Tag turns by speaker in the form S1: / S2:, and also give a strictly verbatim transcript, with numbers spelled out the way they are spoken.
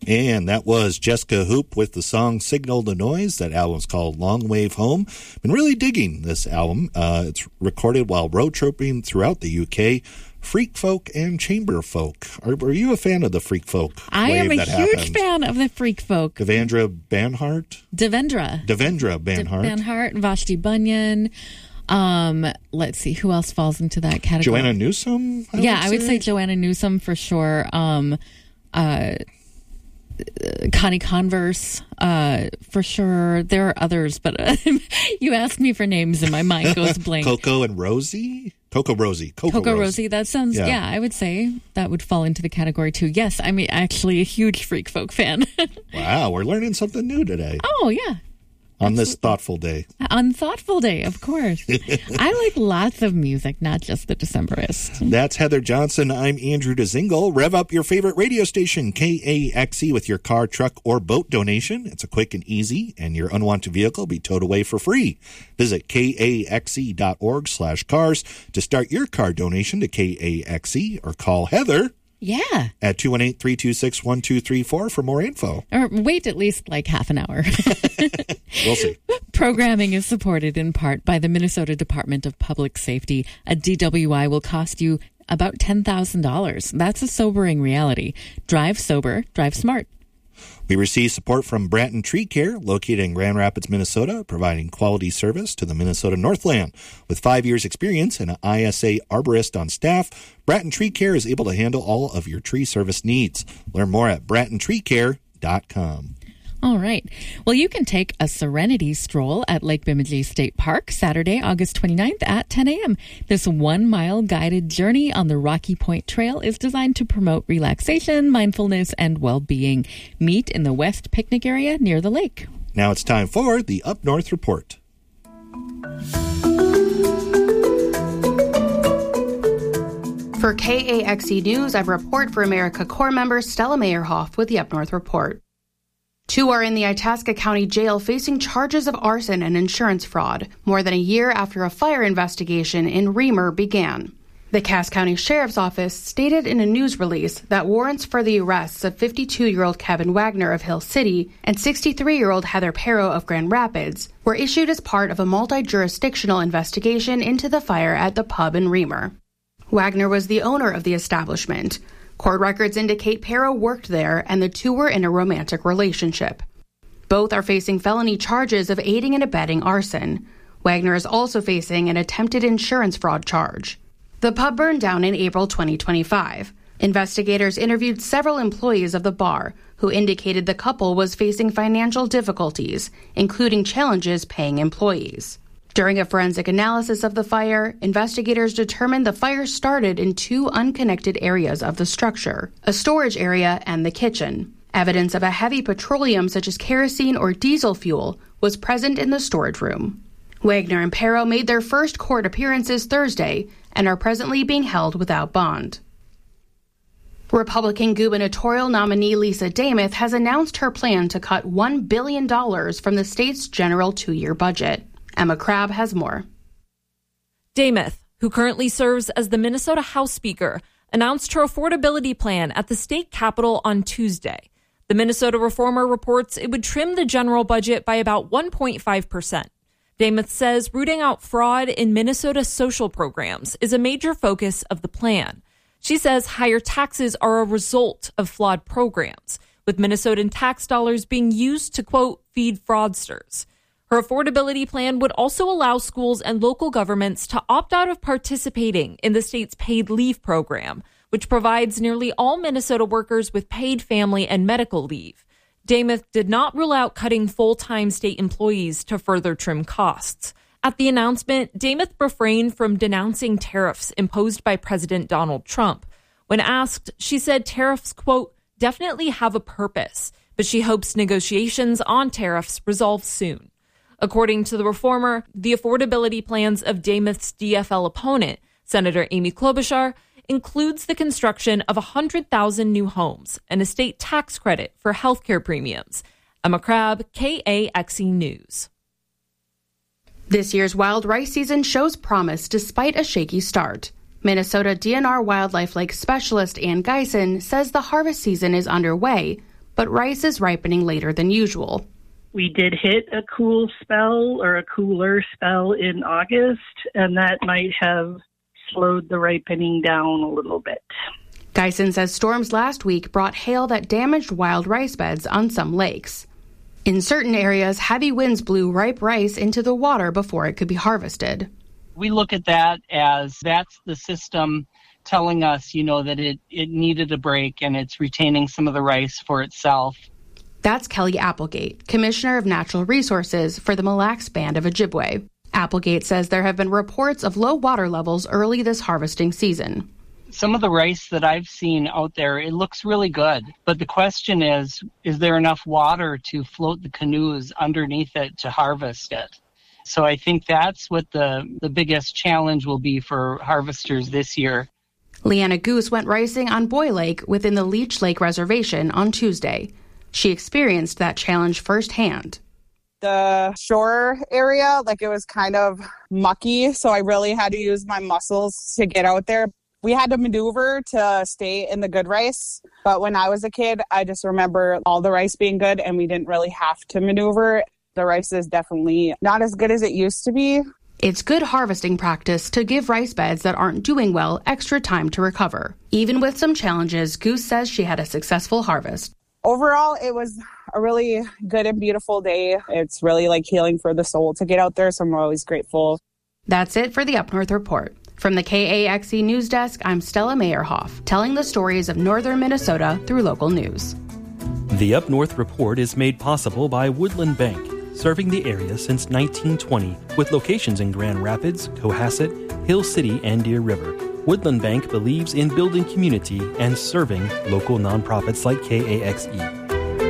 S1: And that was Jessica Hoop with the song Signal the Noise. That album's called Long Wave Home. Been really digging this album. Uh, it's recorded while road tripping throughout the U K. Freak folk and chamber folk. Are, are you a fan of the freak folk?
S2: I am a huge
S1: happened?
S2: fan of the freak folk.
S1: Devendra Banhart?
S2: Devendra.
S1: Devendra Banhart.
S2: De- Banhart, Vashti Bunyan. Um, let's see, who else falls into that category?
S1: Joanna Newsom?
S2: I yeah, would I would say. say Joanna Newsom for sure. Um, uh, Connie Converse, uh, for sure. There are others, but uh, you asked me for names and my mind goes blank.
S1: Coco and Rosie? Coco Rosie. Coco,
S2: Coco
S1: Rosie.
S2: Rosie. That sounds, yeah. yeah, I would say that would fall into the category too. Yes, I'm actually a huge freak folk fan.
S1: Wow, we're learning something new today.
S2: Oh, yeah.
S1: On this thoughtful day.
S2: On thoughtful day, of course. I like lots of music, not just the Decemberists.
S1: That's Heather Johnson. I'm Andrew DeZingle. Rev up your favorite radio station, K A X E, with your car, truck, or boat donation. It's a quick and easy, and your unwanted vehicle will be towed away for free. Visit kaxe.org slash cars to start your car donation to K A X E, or call Heather.
S2: Yeah.
S1: At two one eight, three two six, one two three four for more info.
S2: Or wait at least like half an hour.
S1: We'll see.
S2: Programming is supported in part by the Minnesota Department of Public Safety. A D W I will cost you about ten thousand dollars. That's a sobering reality. Drive sober, drive smart.
S1: We receive support from Bratton Tree Care, located in Grand Rapids, Minnesota, providing quality service to the Minnesota Northland. With five years' experience and an I S A arborist on staff, Bratton Tree Care is able to handle all of your tree service needs. Learn more at bratton tree care dot com.
S2: All right. Well, you can take a serenity stroll at Lake Bemidji State Park Saturday, August twenty-ninth at ten a.m. This one-mile guided journey on the Rocky Point Trail is designed to promote relaxation, mindfulness, and well-being. Meet in the West Picnic area near the lake.
S1: Now it's time for the Up North Report.
S3: For K A X E News, I report for America Corps member Stella Meyerhoff with the Up North Report. Two are in the Itasca County Jail facing charges of arson and insurance fraud, more than a year after a fire investigation in Reamer began. The Cass County Sheriff's Office stated in a news release that warrants for the arrests of fifty-two-year-old Kevin Wagner of Hill City and sixty-three-year-old Heather Perro of Grand Rapids were issued as part of a multi-jurisdictional investigation into the fire at the pub in Reamer. Wagner was the owner of the establishment. Court records indicate Perro worked there and the two were in a romantic relationship. Both are facing felony charges of aiding and abetting arson. Wagner is also facing an attempted insurance fraud charge. The pub burned down in April twenty twenty-five. Investigators interviewed several employees of the bar who indicated the couple was facing financial difficulties, including challenges paying employees. During a forensic analysis of the fire, investigators determined the fire started in two unconnected areas of the structure, a storage area and the kitchen. Evidence of a heavy petroleum such as kerosene or diesel fuel was present in the storage room. Wagner and Perro made their first court appearances Thursday and are presently being held without bond. Republican gubernatorial nominee Lisa Demuth has announced her plan to cut one billion dollars from the state's general two-year budget. Emma Crabb has more.
S4: Demuth, who currently serves as the Minnesota House Speaker, announced her affordability plan at the state capitol on Tuesday. The Minnesota Reformer reports it would trim the general budget by about one point five percent. Demuth says rooting out fraud in Minnesota's social programs is a major focus of the plan. She says higher taxes are a result of flawed programs, with Minnesotan tax dollars being used to, quote, feed fraudsters. Her affordability plan would also allow schools and local governments to opt out of participating in the state's paid leave program, which provides nearly all Minnesota workers with paid family and medical leave. Demuth did not rule out cutting full-time state employees to further trim costs. At the announcement, Demuth refrained from denouncing tariffs imposed by President Donald Trump. When asked, she said tariffs, quote, definitely have a purpose, but she hopes negotiations on tariffs resolve soon. According to the Reformer, the affordability plans of Demuth's D F L opponent, Senator Amy Klobuchar, includes the construction of one hundred thousand new homes and a state tax credit for healthcare premiums. Emma Crabb, K A X E News.
S3: This year's wild rice season shows promise despite a shaky start. Minnesota D N R Wildlife Lake Specialist Ann Geisen says the harvest season is underway, but rice is ripening later than usual.
S5: We did hit a cool spell or a cooler spell in August, and that might have slowed the ripening down a little bit.
S3: Geisen says storms last week brought hail that damaged wild rice beds on some lakes. In certain areas, heavy winds blew ripe rice into the water before it could be harvested.
S6: We look at that as that's the system telling us, you know, that it, it needed a break and it's retaining some of the rice for itself.
S3: That's Kelly Applegate, Commissioner of Natural Resources for the Mille Lacs Band of Ojibwe. Applegate says there have been reports of low water levels early this harvesting season.
S6: Some of the rice that I've seen out there, it looks really good. But the question is, is there enough water to float the canoes underneath it to harvest it? So I think that's what the, the biggest challenge will be for harvesters this year.
S3: Leanna Goose went ricing on Boy Lake within the Leech Lake Reservation on Tuesday. She experienced that challenge firsthand.
S7: The shore area, like it was kind of mucky, so I really had to use my muscles to get out there. We had to maneuver to stay in the good rice, but when I was a kid, I just remember all the rice being good and we didn't really have to maneuver. The rice is definitely not as good as it used to be.
S3: It's good harvesting practice to give rice beds that aren't doing well extra time to recover. Even with some challenges, Goose says she had a successful harvest.
S7: Overall, it was a really good and beautiful day. It's really like healing for the soul to get out there, so I'm always grateful.
S3: That's it for the Up North Report. From the K A X E News Desk, I'm Stella Meyerhoff, telling the stories of northern Minnesota through local news.
S8: The Up North Report is made possible by Woodland Bank, serving the area since nineteen twenty, with locations in Grand Rapids, Cohasset, Hill City, and Deer River. Woodland Bank believes in building community and serving local nonprofits like K A X E.